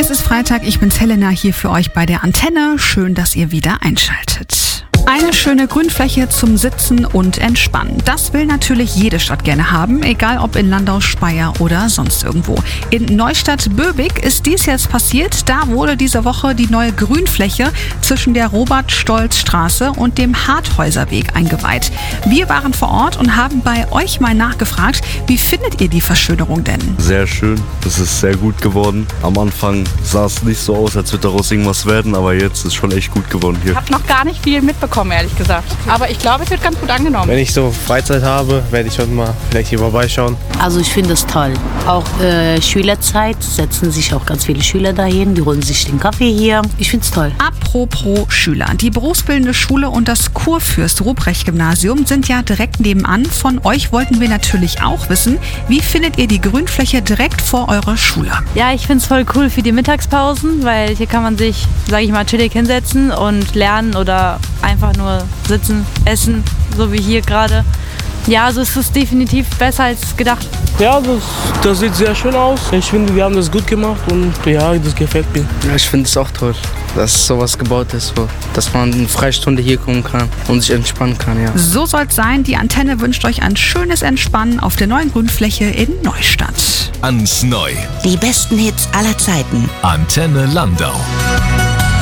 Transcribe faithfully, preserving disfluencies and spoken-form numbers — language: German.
Es ist Freitag, ich bin's Helena hier für euch bei der Antenne. Schön, dass ihr wieder einschaltet. Eine schöne Grünfläche zum Sitzen und Entspannen. Das will natürlich jede Stadt gerne haben, egal ob in Landau, Speyer oder sonst irgendwo. In Neustadt-Böbig ist dies jetzt passiert. Da wurde diese Woche die neue Grünfläche zwischen der Robert-Stolz-Straße und dem Harthäuserweg eingeweiht. Wir waren vor Ort und haben bei euch mal nachgefragt, wie findet ihr die Verschönerung denn? Sehr schön, das ist sehr gut geworden. Am Anfang sah es nicht so aus, als würde daraus irgendwas werden, aber jetzt ist schon echt gut geworden hier. Ich habe noch gar nicht viel mitbekommen, ehrlich gesagt. Aber ich glaube, es wird ganz gut angenommen. Wenn ich so Freizeit habe, werde ich schon mal vielleicht hier vorbeischauen. Also ich finde es toll. Auch äh, Schülerzeit setzen sich auch ganz viele Schüler dahin, die holen sich den Kaffee hier. Ich finde es toll. Apropos Schüler. Die berufsbildende Schule und das Kurfürst-Ruprecht-Gymnasium sind ja direkt nebenan. Von euch wollten wir natürlich auch wissen, wie findet ihr die Grünfläche direkt vor eurer Schule? Ja, ich finde es voll cool für die Mittagspausen, weil hier kann man sich, sage ich mal, chillig hinsetzen und lernen oder einfach nur sitzen, essen, so wie hier gerade. Ja, also es ist definitiv besser als gedacht. Ja, das, das sieht sehr schön aus. Ich finde, wir haben das gut gemacht und ja, das gefällt mir. Ja, ich finde es auch toll, dass sowas gebaut ist, so, dass man eine Freistunde hier kommen kann und sich entspannen kann. Ja. So soll's sein. Die Antenne wünscht euch ein schönes Entspannen auf der neuen Grünfläche in Neustadt. Ans Neu. Die besten Hits aller Zeiten. Antenne Landau.